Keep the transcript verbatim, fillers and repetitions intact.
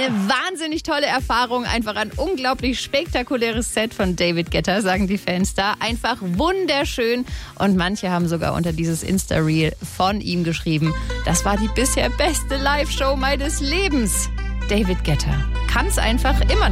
Eine wahnsinnig tolle Erfahrung, einfach ein unglaublich spektakuläres Set von David Guetta, sagen die Fans da. Einfach wunderschön. Und manche haben sogar unter dieses Insta-Reel von ihm geschrieben, das war die bisher beste Live-Show meines Lebens. David Guetta kann es einfach immer noch.